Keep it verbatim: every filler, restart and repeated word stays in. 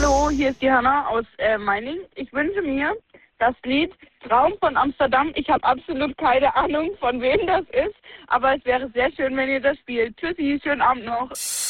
Hallo, hier ist die Hanna aus äh, Meining. Ich wünsche mir das Lied Traum von Amsterdam. Ich habe absolut keine Ahnung, von wem das ist, aber es wäre sehr schön, wenn ihr das spielt. Tschüssi, schönen Abend noch.